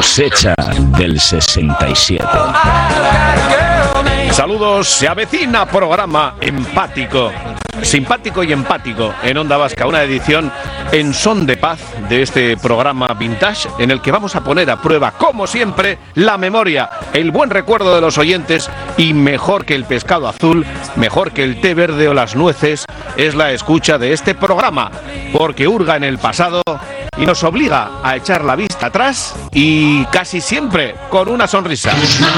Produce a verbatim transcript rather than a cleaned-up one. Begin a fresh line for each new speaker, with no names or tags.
cosecha del sesenta y siete.
Saludos, se avecina programa empático, simpático y empático en Onda Vasca, una edición en son de paz de este programa vintage en el que vamos a poner a prueba, como siempre, la memoria, el buen recuerdo de los oyentes y mejor que el pescado azul, mejor que el té verde o las nueces, es la escucha de este programa, porque hurga en el pasado y nos obliga a echar la vista atrás y casi siempre con una sonrisa.